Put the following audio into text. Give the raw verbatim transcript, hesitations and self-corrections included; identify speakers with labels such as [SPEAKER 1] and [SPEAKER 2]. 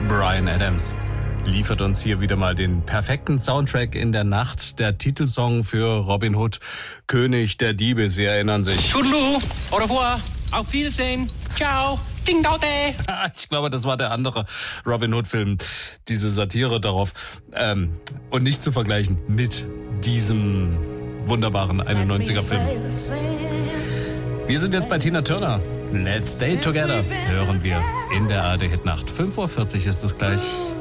[SPEAKER 1] Bryan Adams liefert uns hier wieder mal den perfekten Soundtrack in der Nacht. Der Titelsong für Robin Hood, König der Diebe, Sie erinnern sich.
[SPEAKER 2] Toodaloo, au revoir, auf Wiedersehen, ciao, ding dao de.
[SPEAKER 1] Ich glaube, das war der andere Robin Hood-Film, diese Satire darauf. Ähm, und nicht zu vergleichen mit diesem wunderbaren einundneunziger-Film. Wir sind jetzt bei Tina Turner. Let's Stay Together hören wir in der A R D Hitnacht. fünf Uhr vierzig ist es gleich.